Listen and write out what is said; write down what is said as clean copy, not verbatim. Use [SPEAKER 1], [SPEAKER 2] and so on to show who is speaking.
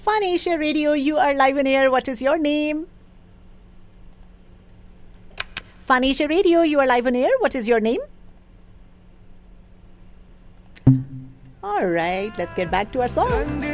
[SPEAKER 1] Fun Asia Radio, you are live on air. What is your name? Fun Asia Radio, you are live on air. What is your name? All right, let's get back to our song.